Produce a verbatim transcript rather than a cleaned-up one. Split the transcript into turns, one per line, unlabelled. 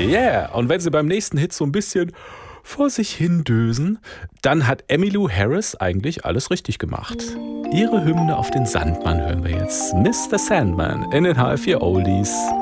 Yeah. Und wenn sie beim nächsten Hit so ein bisschen vor sich hindösen, dann hat Emmylou Harris eigentlich alles richtig gemacht. Ihre Hymne auf den Sandmann hören wir jetzt. Mister Sandman in den H F vier Oldies.